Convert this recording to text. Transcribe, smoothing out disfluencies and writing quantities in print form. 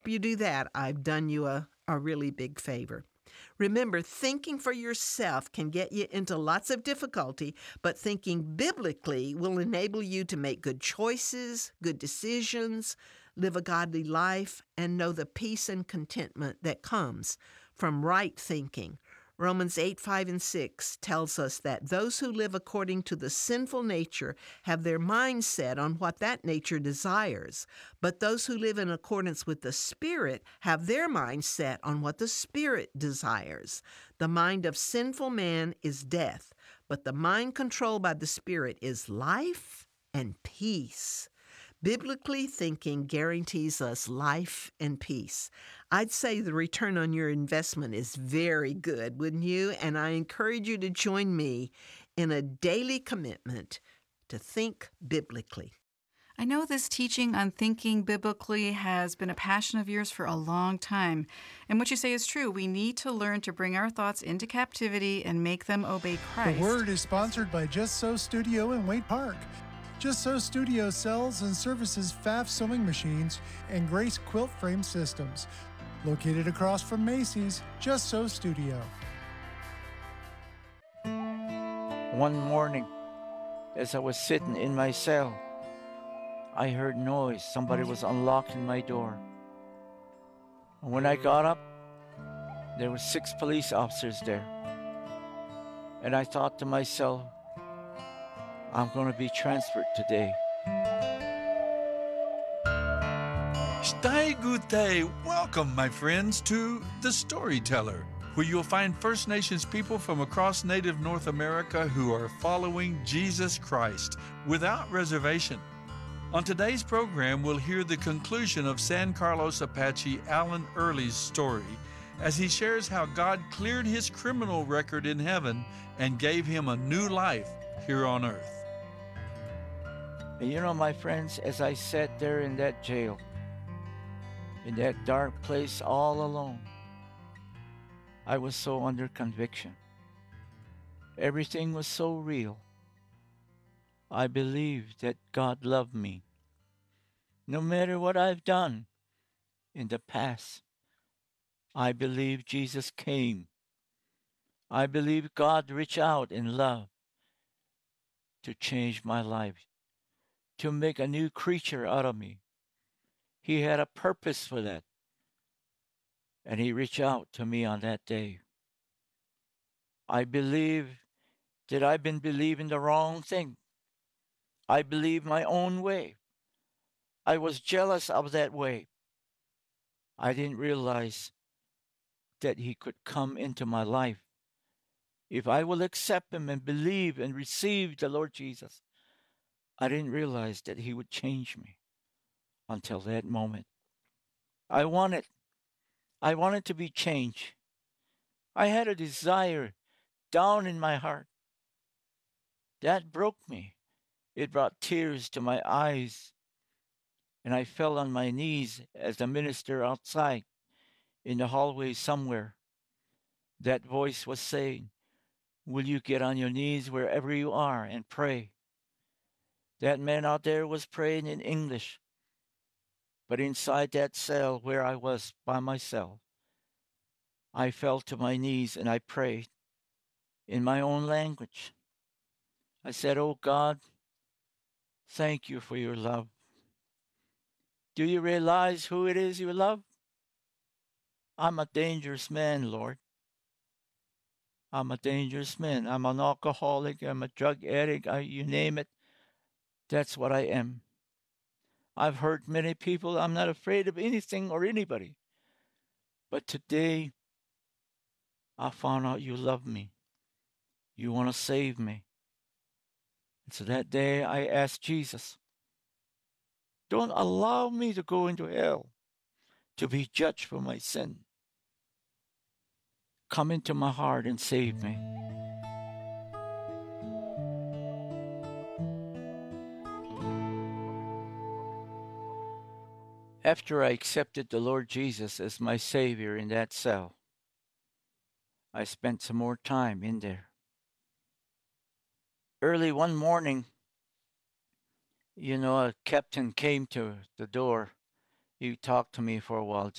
you do that, I've done you a really big favor. Remember, thinking for yourself can get you into lots of difficulty, but thinking biblically will enable you to make good choices, good decisions, live a godly life, and know the peace and contentment that comes from right thinking. Romans 8, 5, and 6 tells us that those who live according to the sinful nature have their mind set on what that nature desires, but those who live in accordance with the Spirit have their mind set on what the Spirit desires. The mind of sinful man is death, but the mind controlled by the Spirit is life and peace. Biblically thinking guarantees us life and peace. I'd say the return on your investment is very good, wouldn't you? And I encourage you to join me in a daily commitment to think biblically. I know this teaching on thinking biblically has been a passion of yours for a long time. And what you say is true. We need to learn to bring our thoughts into captivity and make them obey Christ. The Word is sponsored by Just So Studio in Waite Park. Just So Studio sells and services Pfaff sewing machines and Grace quilt frame systems. Located across from Macy's, Just So Studio. One morning, as I was sitting in my cell, I heard noise. Somebody was unlocking my door. And when I got up, there were 6 police officers there. And I thought to myself, I'm going to be transferred today. Stai Gute. Welcome, my friends, to The Storyteller, where you'll find First Nations people from across Native North America who are following Jesus Christ without reservation. On today's program, we'll hear the conclusion of San Carlos Apache Alan Early's story as he shares how God cleared his criminal record in heaven and gave him a new life here on earth. And you know, my friends, as I sat there in that jail, in that dark place all alone, I was so under conviction. Everything was so real. I believed that God loved me. No matter what I've done in the past, I believe Jesus came. I believe God reached out in love to change my life, to make a new creature out of me. He had a purpose for that. And he reached out to me on that day. I believe that I've been believing the wrong thing. I believed my own way. I was jealous of that way. I didn't realize that he could come into my life. If I will accept him and believe and receive the Lord Jesus, I didn't realize that he would change me until that moment. I wanted to be changed. I had a desire down in my heart. That broke me. It brought tears to my eyes. And I fell on my knees as the minister outside in the hallway somewhere. That voice was saying, will you get on your knees wherever you are and pray? That man out there was praying in English. But inside that cell where I was by myself, I fell to my knees and I prayed in my own language. I said, oh God, thank you for your love. Do you realize who it is you love? I'm a dangerous man, Lord. I'm a dangerous man. I'm an alcoholic. I'm a drug addict. You name it. That's what I am. I've hurt many people. I'm not afraid of anything or anybody. But today, I found out you love me. You want to save me. And so that day, I asked Jesus, don't allow me to go into hell to be judged for my sin. Come into my heart and save me. After I accepted the Lord Jesus as my Savior in that cell, I spent some more time in there. Early one morning, a captain came to the door. He talked to me for a while.